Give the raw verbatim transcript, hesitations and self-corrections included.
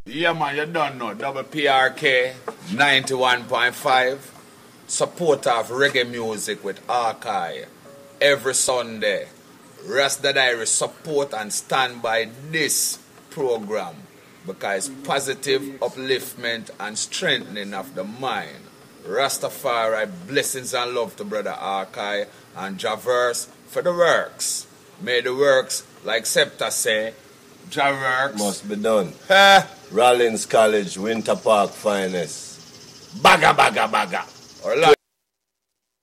Yeah, man, you don't know. W P R K ninety-one point five. Support of reggae music with Archive every Sunday. Rasta Diary support and stand by this program because positive upliftment and strengthening of the mind. Rastafari, blessings and love to Brother Archive and Javerse for the works. May the works, like Septa say, Javerse must be done. Eh? Rollins College, Winter Park finest. Baga, baga, baga. Orlando.